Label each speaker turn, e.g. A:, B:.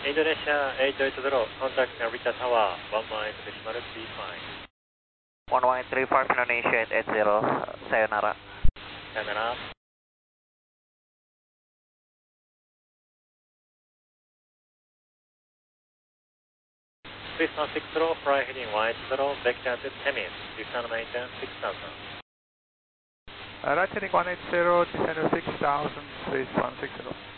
A: Indonesia 880, contact Narita Tower, 118 please fine.
B: 1135 Indonesia 880, sayonara.
A: Sayonara. Please 160, fly heading 180, vector to Temin, descend maintain 6000.
C: Right heading 180, descend to 6000, please 160.